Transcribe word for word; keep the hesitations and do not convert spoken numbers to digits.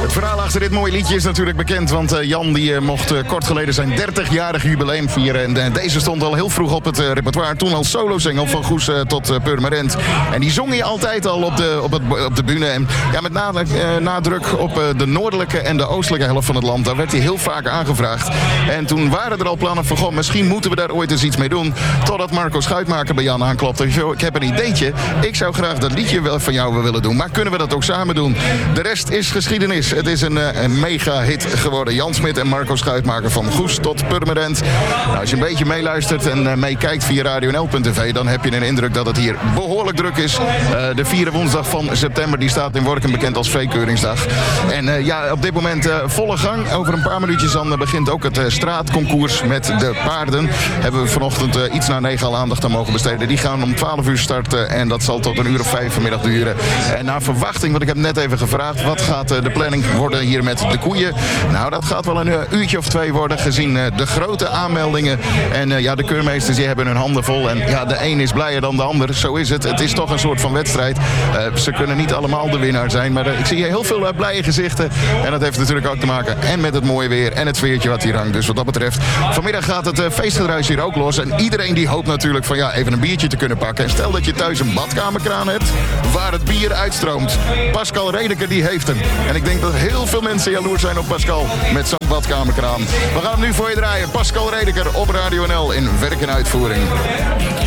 Het verhaal achter dit mooie liedje is natuurlijk bekend, want uh, Jan die uh, mocht uh, kort geleden zijn dertigjarig jubileum vieren. En uh, deze stond al heel vroeg op het uh, repertoire, toen als solozengel van Goes uh, tot uh, Purmerend. En die zong hij altijd al op de, op het, op de bühne. En ja, met nadruk, uh, nadruk op uh, de noordelijke en de oostelijke helft van het land. Daar werd hij heel vaak aangevraagd. En toen waren er al plannen van, goh, misschien moeten we daar ooit eens iets mee doen. Totdat Marco Schuitmaker bij Jan aanklopte. Ik heb een ideetje. Ik zou graag dat liedje wel van jou willen doen. Maar kunnen we dat ook samen doen? De rest is geschiedenis. Het is een, uh, een mega hit geworden. Jan Smit en Marco Schuitmaker van Goes tot Purmerend. Nou, als je een beetje meeluistert en uh, meekijkt via radio n l punt t v, dan heb je een indruk dat het hier behoorlijk druk is. Uh, de vierde woensdag van september die staat in Workum bekend als veekeuringsdag. En uh, ja, op dit moment uh, volle gang. Over een paar minuutjes dan uh, begint ook het uh, straatconcours met de paarden. Hebben we vanochtend uh, iets na negen al aandacht aan mogen besteden. Die gaan om twaalf uur starten en dat zal tot een uur of vijf vanmiddag duren. En naar verwachting, want ik heb net even gevraagd, wat gaat uh, de planning worden hier met de koeien? Nou, dat gaat wel een uh, uurtje of twee worden, gezien uh, de grote aanmeldingen. En uh, ja, de keurmeesters die hebben hun handen vol. En ja, de een is blijer dan de ander. Zo is het. Het is toch een soort van wedstrijd. Uh, ze kunnen niet allemaal de winnaar zijn. Maar uh, ik zie hier heel veel uh, blije gezichten. En dat heeft natuurlijk ook te maken en met het mooie weer en het sfeertje wat hier hangt. Dus wat dat betreft, vanmiddag gaat het uh, feestgedruis hier ook los. En iedereen die hoopt natuurlijk van ja, even een biertje te kunnen pakken. En stel dat je thuis een badkamerkraan hebt waar het bier uitstroomt. Pascal Redeker die heeft hem. En ik denk dat heel veel mensen jaloers zijn op Pascal met zo'n badkamerkraan. We gaan hem nu voor je draaien. Pascal Redeker op Radio N L in werk en uitvoering.